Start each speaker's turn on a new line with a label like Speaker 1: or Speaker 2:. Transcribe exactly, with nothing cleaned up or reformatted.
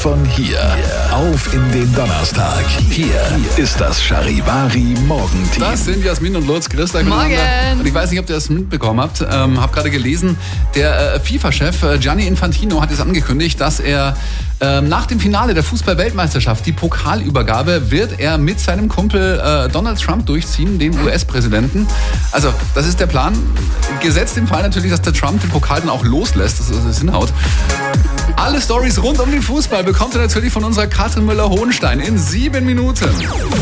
Speaker 1: von hier auf in den Donnerstag. Hier ist das Charivari Morgenteam.
Speaker 2: Das sind Jasmin und Lutz. Grüß euch miteinander. Und ich weiß nicht, ob ihr das mitbekommen habt. Ähm, hab gerade gelesen, der äh, FIFA-Chef äh, Gianni Infantino hat jetzt angekündigt, dass er äh, nach dem Finale der Fußball-Weltmeisterschaft, die Pokalübergabe, wird er mit seinem Kumpel äh, Donald Trump durchziehen, den U S-Präsidenten. Also, das ist der Plan. Gesetzt im Fall natürlich, dass der Trump den Pokal dann auch loslässt, dass es hinhaut. Alle Storys rund um den Fußball bekommt ihr natürlich von unserer Katrin Müller-Hohenstein in sieben Minuten.